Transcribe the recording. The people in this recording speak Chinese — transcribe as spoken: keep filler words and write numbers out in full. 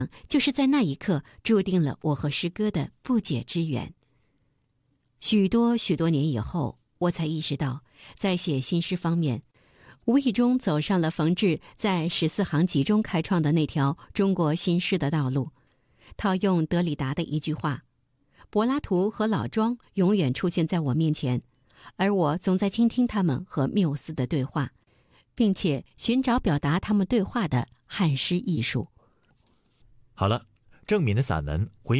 就是在那一刻注定了我和诗歌的不解之缘。许多许多年以后，我才意识到，在写新诗方面，无意中走上了冯至在十四行集中开创的那条中国新诗的道路。套用德里达的一句话，柏拉图和老庄永远出现在我面前，而我总在倾听他们和缪斯的对话，并且寻找表达他们对话的汉诗艺术。 好了，郑敏的散文回